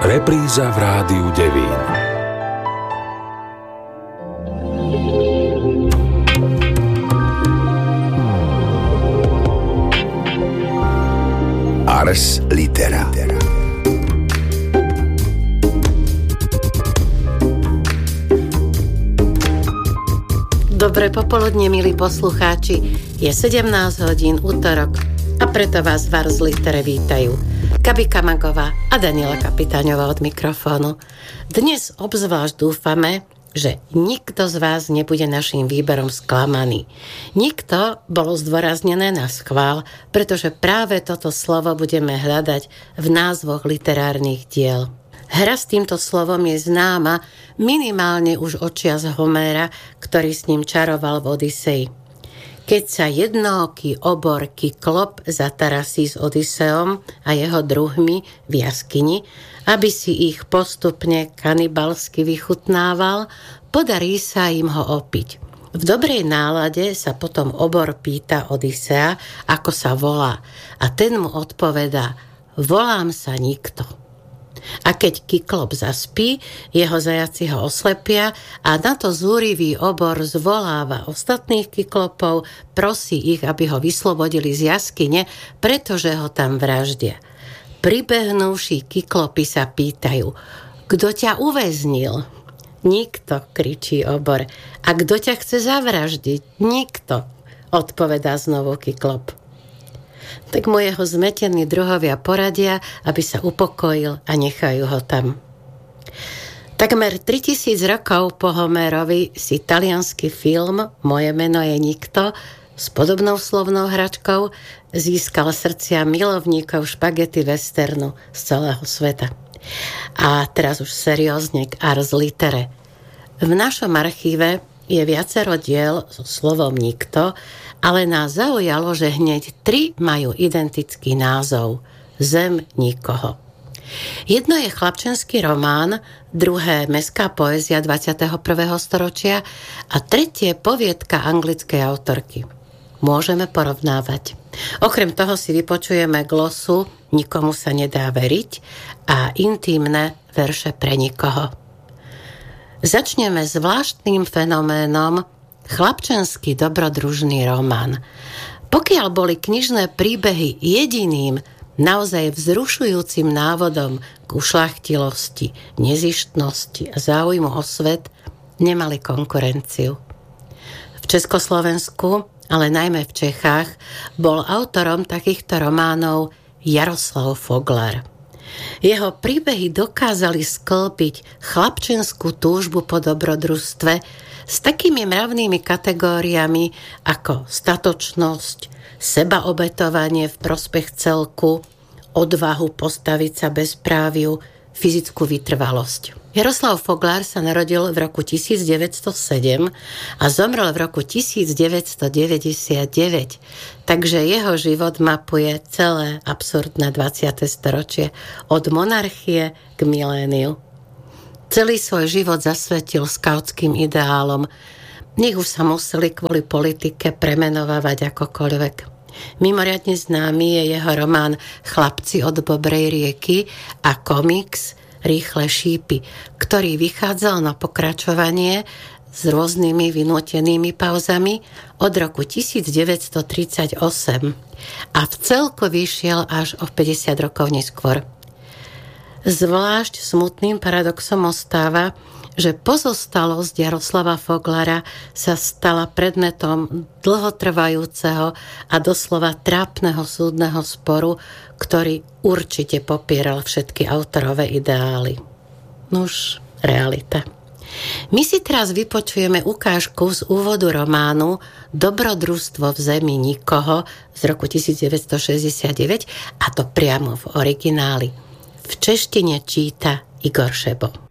Repríza v rádiu Devín. Ars Litera. Dobré popoludne, milí poslucháči. Je 17 hodín, útorok, a preto vás v Ars Litere vítajú Gabi Kamagová a Daniela Kapitáňová od mikrofónu. Dnes obzvlášť dúfame, že nikto z vás nebude naším výberom sklamaný. Nikto, bolo zdôraznené na schvál, pretože práve toto slovo budeme hľadať v názvoch literárnych diel. Hra s týmto slovom je známa minimálne už od čias Homéra, ktorý s ním čaroval v Odiseji. Keď sa jednooký obor Kyklop zatarasí s Odiseom a jeho druhmi v jaskyni, aby si ich postupne kanibalsky vychutnával, podarí sa im ho opiť. V dobrej nálade sa potom obor pýta Odisea, ako sa volá, a ten mu odpovedá: volám sa nikto. A keď Kyklop zaspí, jeho zajaci ho oslepia a na to zúrivý obor zvoláva ostatných Kyklopov, prosí ich, aby ho vyslobodili z jaskyne, pretože ho tam vraždia. Pribehnúvši Kyklopy sa pýtajú: kto ťa uväznil? Nikto, kričí obor. A kto ťa chce zavraždiť? Nikto, odpovedá znovu Kyklop. Tak mu jeho zmetení druhovia poradia, aby sa upokojil, a nechajú ho tam. Takmer 3000 rokov po Homérovi si taliansky film Moje meno je nikto s podobnou slovnou hračkou získal srdcia milovníkov špagety westernu z celého sveta. A teraz už seriózne k Ars Litere. V našom archíve je viacero diel so slovom nikto, ale nás zaujalo, že hneď 3 majú identický názov: Zem nikoho. Jedno je chlapčenský román, druhé mestská poézia 21. storočia a tretie poviedka anglickej autorky. Môžeme porovnávať. Okrem toho si vypočujeme glosu Nikomu sa nedá veriť a intímne verše pre nikoho. Začneme zvláštnym fenoménom chlapčenský dobrodružný román. Pokiaľ boli knižné príbehy jediným, naozaj vzrušujúcim návodom k ušľachtilosti, nezištnosti a záujmu o svet, nemali konkurenciu. V Československu, ale najmä v Čechách, bol autorom takýchto románov Jaroslav Foglar. Jeho príbehy dokázali sklbiť chlapčenskú túžbu po dobrodružstve s takými mravnými kategóriami ako statočnosť, sebaobetovanie v prospech celku, odvahu postaviť sa bezpráviu, fyzickú vytrvalosť. Jaroslav Foglar sa narodil v roku 1907 a zomrel v roku 1999, takže jeho život mapuje celé absurdné 20. storočie od monarchie k miléniu. Celý svoj život zasvetil skautským ideálom, nech už sa museli kvôli politike premenovávať akokoľvek. Mimoriadne známy je jeho román Chlapci od Bobrej rieky a komiks Rýchle šípy, ktorý vychádzal na pokračovanie s rôznymi vynútenými pauzami od roku 1938 a v celku vyšiel až o 50 rokov neskôr. Zvlášť smutným paradoxom ostáva, že pozostalosť Jaroslava Foglara sa stala predmetom dlhotrvajúceho a doslova trápneho súdneho sporu, ktorý určite popieral všetky autorové ideály. Nuž, realita. My si teraz vypočujeme ukážku z úvodu románu Dobrodružstvo v zemi nikoho z roku 1969, a to priamo v origináli. V češtine číta Igor Šebo.